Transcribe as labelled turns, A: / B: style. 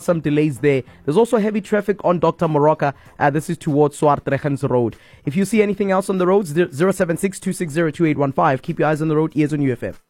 A: some delays there. There's also heavy traffic on Dr. Moroka. This is towards Swartregens Road. If you see anything else on the roads, 076 260 2815. Keep your eyes on the road, ears on UFM.